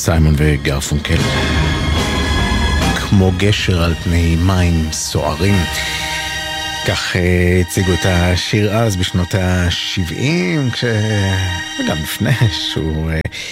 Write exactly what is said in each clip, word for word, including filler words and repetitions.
סיימון וגרפונקל, כמו גשר על פני מים סוערים. כך הציגו את השיר אז בשנות ה-שבעים, כש... וגם לפני שהוא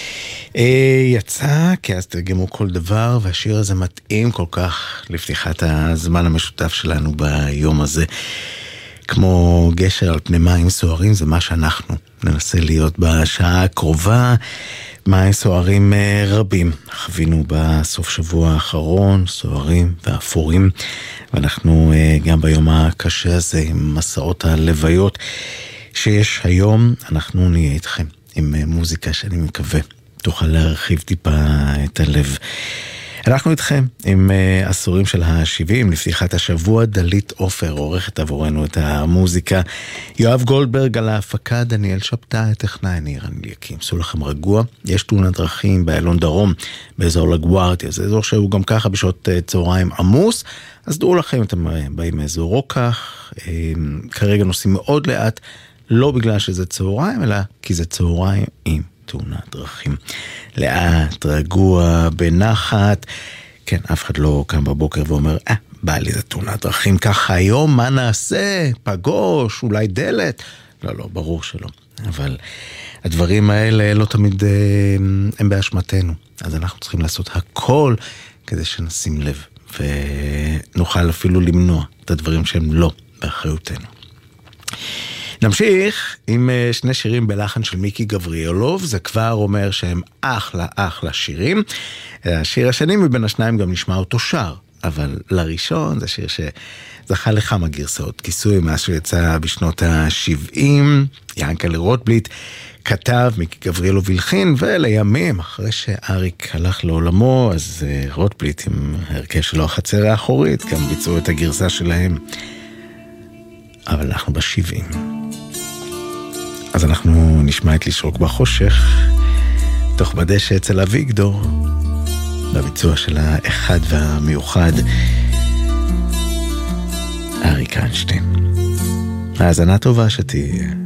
יצא, כי אז תרגמו כל דבר, והשיר הזה מתאים כל כך לפתיחת הזמן המשותף שלנו ביום הזה. כמו גשר על פני מים סוערים, זה מה שאנחנו ננסה להיות בשעה הקרובה. מים סוערים רבים חווינו בסוף שבוע האחרון, סוערים ואפורים, ואנחנו גם ביום הקשה הזה עם מסעות הלוויות שיש היום, אנחנו נהיה איתכם עם מוזיקה שאני מקווה תוכל להרחיב טיפה את הלב. אנחנו איתכם עם uh, עשורים של ה-שבעים, לפתיחת השבוע. דלית עופר עורכת עבורנו את המוזיקה, יואב גולדברג על ההפקה, דניאל שבתאי הטכנאי, ניר אנליקים. סעו לכם רגוע. יש תאונת דרכים באלון דרום באזור לגוארדיה, זה אזור שהוא גם ככה בשעות uh, צהריים עמוס, אז דעו לכם, אתם באים מאזור רוקח, uh, כרגע נוסעים מאוד לאט, לא בגלל שזה צהריים, אלא כי זה צהריים עם תאונת דרכים. לאט, רגוע, בנחת. כן, אף אחד לא קם בבוקר ואומר, אה, בא לי זה תאונת דרכים ככה היום, מה נעשה? פגוש, אולי דלת? לא, לא, ברור שלא. אבל הדברים האלה לא תמיד הם באשמתנו. אז אנחנו צריכים לעשות הכל כדי שנשים לב, ונוכל אפילו למנוע את הדברים שהם לא באחריותנו. נמשיך עם שני שירים בלחן של מיקי גבריאלוב, זה כבר אומר שהם אחלה אחלה שירים. השיר השני מבין השניים גם נשמע אותו שר, אבל לראשון זה שיר שזכה לכמה גרסאות, כיסוי מה שיצא בשנות ה-שבעים, ינקלה רוטבליט כתב, מיקי גבריאלוב הלחין, ולימים אחרי שאריק הלך לעולמו, אז רוטבליט עם הרכב שלו החצר האחורית גם ביצעו את הגרסה שלהם. אבל אנחנו ב-שבעים. אז אנחנו נשמע את לשרוק בחושך, תוך בדשא אצל אביגדור, בביצוע של האחד והמיוחד, אריק איינשטיין. האזנה טובה שתהיה.